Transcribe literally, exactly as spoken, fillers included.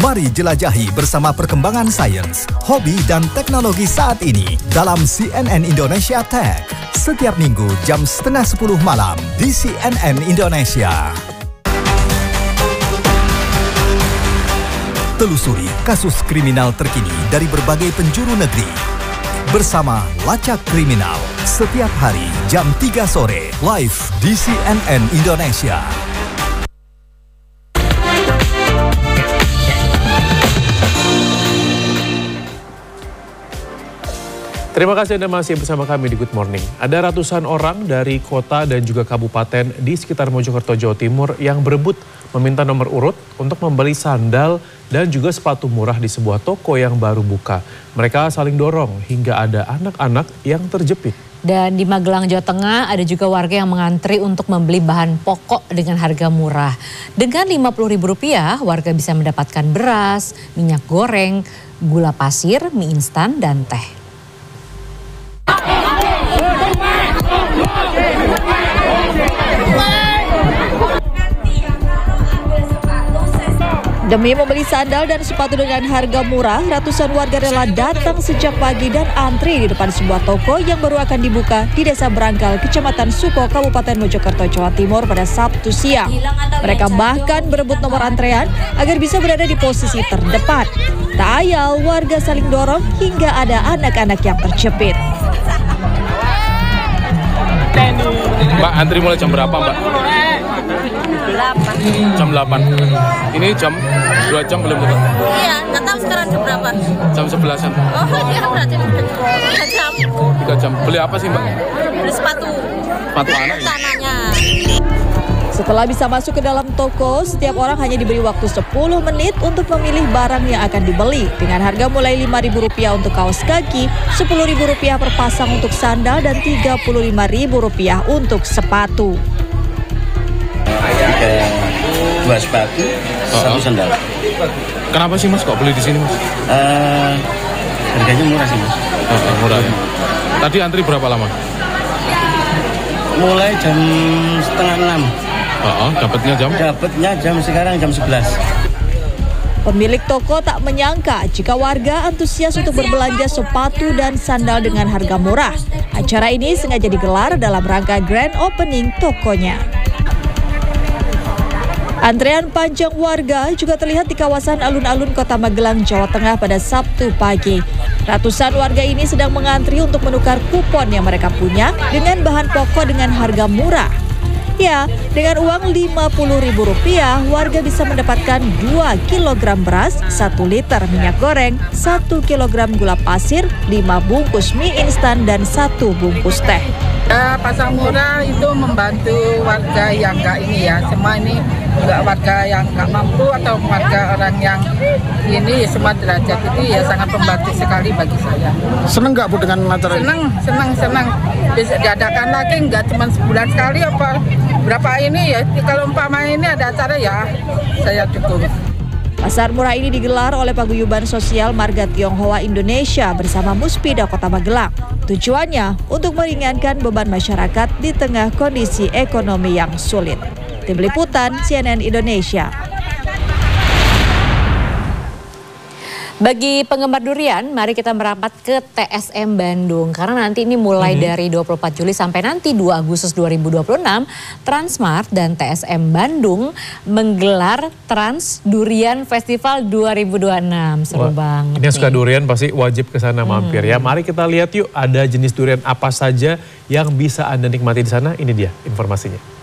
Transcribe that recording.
Mari jelajahi bersama perkembangan sains, hobi dan teknologi saat ini dalam C N N Indonesia Tech. Setiap minggu jam setengah sepuluh malam di C N N Indonesia. Telusuri kasus kriminal terkini dari berbagai penjuru negeri. Bersama Lacak Kriminal, setiap hari jam tiga sore, live di C N N Indonesia. Terima kasih Anda masih bersama kami di Good Morning. Ada ratusan orang dari kota dan juga kabupaten di sekitar Mojokerto, Jawa Timur yang berebut meminta nomor urut untuk membeli sandal dan juga sepatu murah di sebuah toko yang baru buka. Mereka saling dorong hingga ada anak-anak yang terjepit. Dan di Magelang, Jawa Tengah ada juga warga yang mengantri untuk membeli bahan pokok dengan harga murah. Dengan lima puluh ribu rupiah, warga bisa mendapatkan beras, minyak goreng, gula pasir, mie instan, dan teh. Demi membeli sandal dan sepatu dengan harga murah, ratusan warga rela datang sejak pagi dan antri di depan sebuah toko yang baru akan dibuka di Desa Berangkal, Kecamatan Suko, Kabupaten Mojokerto, Jawa Timur pada Sabtu siang. Mereka bahkan berebut nomor antrean agar bisa berada di posisi terdepan. Tak ayal, warga saling dorong hingga ada anak-anak yang terjepit. Mbak, antri mulai jam berapa, Mbak? delapan. Jam delapan. Ini jam dua jam belum buka? Iya, nggak tahu sekarang jam berapa. Jam sebelasan. Oh iya, berarti tiga jam. Tiga jam. Beli apa sih, Mbak? Beli sepatu. Sepatu anak ya? Tanahnya. Setelah bisa masuk ke dalam toko, setiap orang hanya diberi waktu sepuluh menit untuk memilih barang yang akan dibeli. Dengan harga mulai lima ribu rupiah untuk kaos kaki, sepuluh ribu rupiah per pasang untuk sandal, dan tiga puluh lima ribu rupiah untuk sepatu. Tiga, dua sepatu, satu sandal. Kenapa sih Mas kok beli di sini Mas? Uh, harganya murah sih Mas. Oh, murah. Tadi antri berapa lama? Mulai jam setengah enam. Oh, dapatnya jam? Dapatnya jam sekarang jam sebelas. Pemilik toko tak menyangka jika warga antusias untuk berbelanja sepatu dan sandal dengan harga murah. Acara ini sengaja digelar dalam rangka grand opening tokonya. Antrean panjang warga juga terlihat di kawasan alun-alun Kota Magelang, Jawa Tengah pada Sabtu pagi. Ratusan warga ini sedang mengantri untuk menukar kupon yang mereka punya dengan bahan pokok dengan harga murah. Ya, dengan uang lima puluh ribu rupiah, warga bisa mendapatkan dua kilogram beras, satu liter minyak goreng, satu kilogram gula pasir, lima bungkus mie instan, dan satu bungkus teh. Uh, pasar murah itu membantu warga yang nggak ini ya, semua ini juga warga yang nggak mampu atau warga orang yang ini semua derajat itu ya sangat membantu sekali bagi saya. Seneng nggak Bu dengan acara ini? Seneng, seneng, seneng. Bisa diadakan lagi nggak cuma sebulan sekali apa berapa ini ya, kalau umpama ini ada acara ya saya dukung. Pasar murah ini digelar oleh Paguyuban Sosial Marga Tionghoa Indonesia bersama Muspida Kota Magelang. Tujuannya untuk meringankan beban masyarakat di tengah kondisi ekonomi yang sulit. Tim Liputan C N N Indonesia. Bagi penggemar durian, mari kita merapat ke T S M Bandung. Karena nanti ini mulai hmm. dari dua puluh empat Juli sampai nanti dua Agustus dua ribu dua puluh enam, Transmart dan T S M Bandung menggelar Trans Durian Festival dua ribu dua puluh enam. Seru Wah, banget. Ini yang suka durian pasti wajib ke sana mampir hmm. ya. Mari kita lihat yuk, ada jenis durian apa saja yang bisa Anda nikmati di sana. Ini dia informasinya.